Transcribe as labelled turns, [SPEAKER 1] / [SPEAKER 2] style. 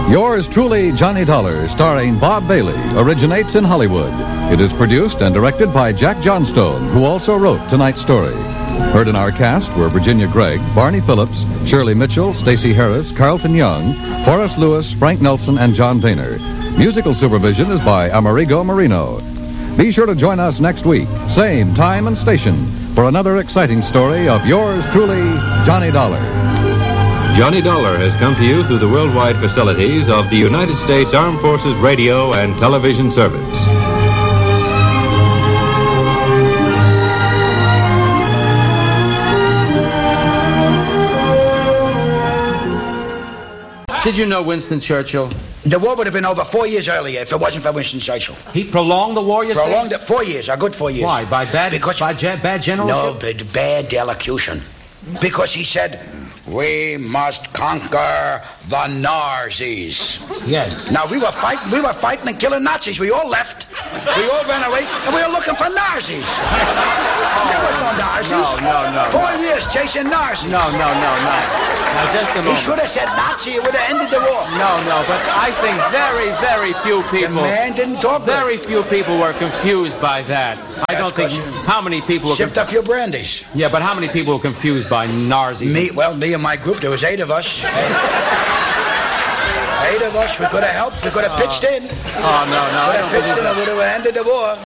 [SPEAKER 1] Yours truly, Johnny Dollar, starring Bob Bailey, originates in Hollywood. It is produced and directed by Jack Johnstone, who also wrote tonight's story. Heard in our cast were Virginia Gregg, Barney Phillips, Shirley Mitchell, Stacey Harris, Carlton Young, Horace Lewis, Frank Nelson, and John Boehner. Musical supervision is by Amerigo Marino. Be sure to join us next week, same time and station, for another exciting story of yours truly, Johnny Dollar.
[SPEAKER 2] Johnny Dollar has come to you through the worldwide facilities of the United States Armed Forces Radio and Television Service.
[SPEAKER 3] Did you know Winston Churchill?
[SPEAKER 4] The war would have been over 4 years earlier if it wasn't for Winston Churchill.
[SPEAKER 3] He prolonged the war, you say?
[SPEAKER 4] Prolonged it 4 years, a good 4 years.
[SPEAKER 3] Why? By bad generalship?
[SPEAKER 4] No, but bad elocution. Because he said, we must conquer the Nazis.
[SPEAKER 3] Yes.
[SPEAKER 4] Now, we were fighting and killing Nazis. We all left. We all ran away, and we were looking for Nazis. There was no Nazis.
[SPEAKER 3] No.
[SPEAKER 4] 4 years chasing Nazis.
[SPEAKER 3] No. Now, just a moment.
[SPEAKER 4] He should have said Nazi. It would have ended the war.
[SPEAKER 3] No, but I think very few people...
[SPEAKER 4] The man didn't talk good.
[SPEAKER 3] Very few people were confused by that. I don't think... How many people were...
[SPEAKER 4] Sipped a few brandies.
[SPEAKER 3] Yeah, but how many people were confused by Nazis?
[SPEAKER 4] Me and my group, there was 8 of us. 8 of us. We could have helped. We could have pitched in.
[SPEAKER 3] Oh, no.
[SPEAKER 4] We could have pitched in. It would have ended the war.